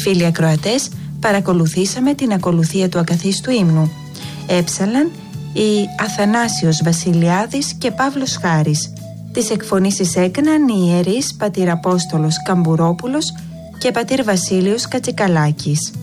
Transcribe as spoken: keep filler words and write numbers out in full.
Φίλοι ακροατές, παρακολουθήσαμε την ακολουθία του ακαθίστου ύμνου. Έψαλαν οι Αθανάσιος Βασιλιάδης και Παύλος Χάρης. Τις εκφωνήσεις έκαναν οι ιερείς πατήρ Απόστολος Καμπουρόπουλος και πατήρ Βασίλειος Κατσικαλάκης.